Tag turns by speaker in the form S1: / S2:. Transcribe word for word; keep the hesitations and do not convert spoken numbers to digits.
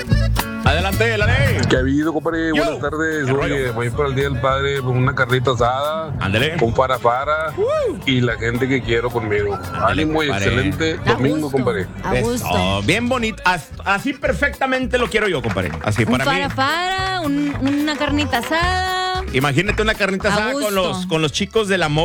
S1: Adelante, la ley.
S2: ¿Qué ha habido, compadre?
S1: Yo.
S2: Buenas tardes.
S1: ¿Qué
S2: Oye,
S1: rollo?
S2: voy para el Día del Padre con una carnita asada,
S1: Ándale.
S2: un para para y la gente que quiero conmigo. Ánimo y
S1: compadre.
S2: excelente
S3: A
S2: domingo,
S3: gusto,
S2: compadre.
S3: A gusto.
S1: Eso, bien bonito. As- Así perfectamente lo quiero yo, compadre. Así
S3: Un
S1: para mí.
S3: para para, un- una carnita asada.
S1: Imagínate una carnita
S3: A
S1: asada con
S3: gusto.
S1: los, con los chicos de la moda.